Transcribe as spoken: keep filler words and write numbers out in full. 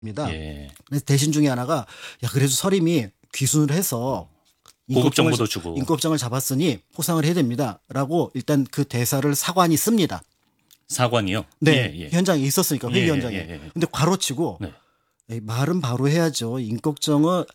예. 그래서 대신 중에 하나가 야 그래도 서림이 귀순을 해서 고급 정보도 주고 인권법정을 잡았으니 포상을 해야 됩니다라고 일단 그 대사를 사관이 씁니다. 사관이요? 네, 예, 예. 현장에 있었으니까 회의 예, 현장에. 예, 예, 예. 근데 괄호치고 네. 에이, 말은 바로 해야죠. 인권법정을